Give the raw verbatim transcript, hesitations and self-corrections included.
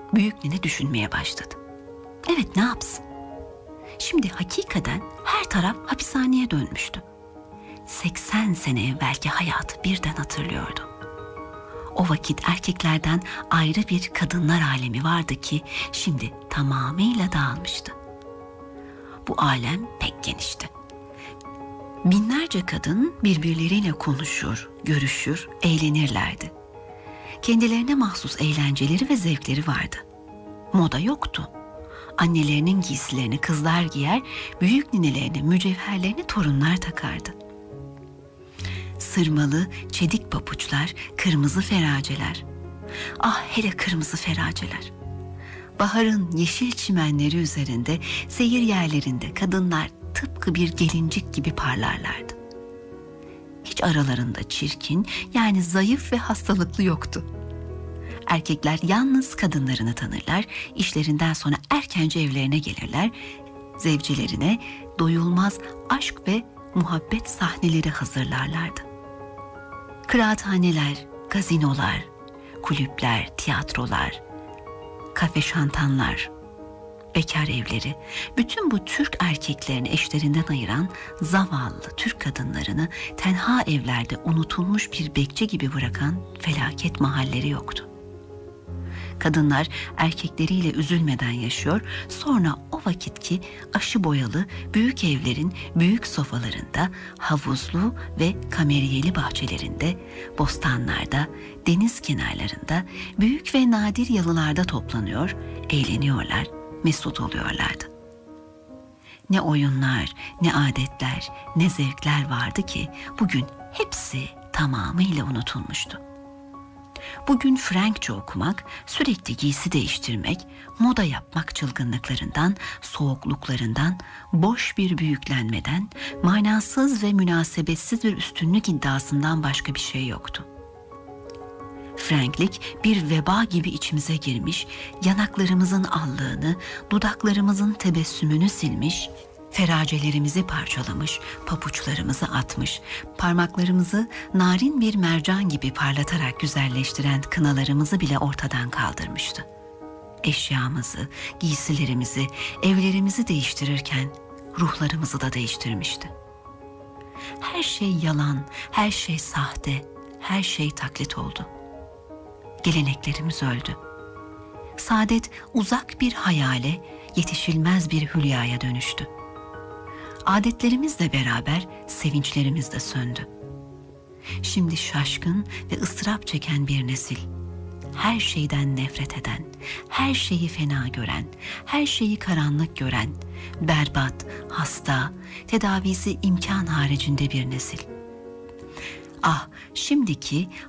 büyük nene düşünmeye başladı. Evet, ne yapsın? Şimdi hakikaten her taraf hapishaneye dönmüştü. seksen sene evvelki hayatı birden hatırlıyordu. O vakit erkeklerden ayrı bir kadınlar alemi vardı ki şimdi tamamıyla dağılmıştı. Bu alem pek genişti. Binlerce kadın birbirleriyle konuşur, görüşür, eğlenirlerdi. Kendilerine mahsus eğlenceleri ve zevkleri vardı. Moda yoktu. Annelerinin giysilerini kızlar giyer, büyük ninelerine mücevherlerini torunlar takardı. Sırmalı, çedik papuçlar, kırmızı feraceler. Ah, hele kırmızı feraceler. Baharın yeşil çimenleri üzerinde, seyir yerlerinde kadınlar tıpkı bir gelincik gibi parlarlardı. Hiç aralarında çirkin, yani zayıf ve hastalıklı yoktu. Erkekler yalnız kadınlarını tanırlar, işlerinden sonra erkence evlerine gelirler, zevcilerine doyulmaz aşk ve muhabbet sahneleri hazırlarlardı. Kıraathaneler, gazinolar, kulüpler, tiyatrolar, kafe şantanlar, bekar evleri, bütün bu Türk erkeklerini eşlerinden ayıran zavallı Türk kadınlarını tenha evlerde unutulmuş bir bekçi gibi bırakan felaket mahalleri yoktu. Kadınlar erkekleriyle üzülmeden yaşıyor, sonra o vakitki aşı boyalı büyük evlerin büyük sofalarında, havuzlu ve kameriyeli bahçelerinde, bostanlarda, deniz kenarlarında, büyük ve nadir yalılarda toplanıyor, eğleniyorlar, mesut oluyorlardı. Ne oyunlar, ne adetler, ne zevkler vardı ki bugün hepsi tamamıyla unutulmuştu. Bugün Frenkçe okumak, sürekli giysi değiştirmek, moda yapmak çılgınlıklarından, soğukluklarından, boş bir büyüklenmeden, manasız ve münasebetsiz bir üstünlük iddiasından başka bir şey yoktu. Franklik bir veba gibi içimize girmiş, yanaklarımızın allığını, dudaklarımızın tebessümünü silmiş, feracelerimizi parçalamış, papuçlarımızı atmış, parmaklarımızı narin bir mercan gibi parlatarak güzelleştiren kınalarımızı bile ortadan kaldırmıştı. Eşyamızı, giysilerimizi, evlerimizi değiştirirken ruhlarımızı da değiştirmişti. Her şey yalan, her şey sahte, her şey taklit oldu. Geleneklerimiz öldü. Saadet uzak bir hayale, yetişilmez bir hülyaya dönüştü. Adetlerimizle beraber sevinçlerimiz de söndü. Şimdi şaşkın ve ıstırap çeken bir nesil, her şeyden nefret eden, her şeyi fena gören, her şeyi karanlık gören, berbat, hasta, tedavisi imkan haricinde bir nesil. Ah, şimdiki